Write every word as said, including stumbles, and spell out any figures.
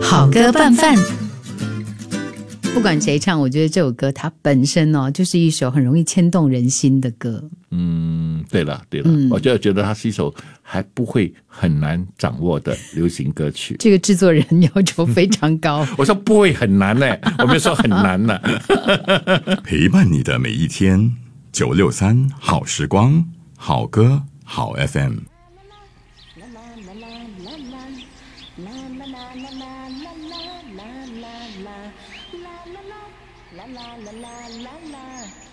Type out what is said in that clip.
好歌拌饭。不管谁唱，我觉得这首歌它本身哦，就是一首很容易牵动人心的歌。 嗯，对了对了、嗯，我就觉得它是一首还不会很难掌握的流行歌曲。 这个制作人要求非常高。 我说不会很难呢、欸，我没说很难呢、啊。 陪伴你的每一天，九六三好时光，好歌好 F M。 la la la la la la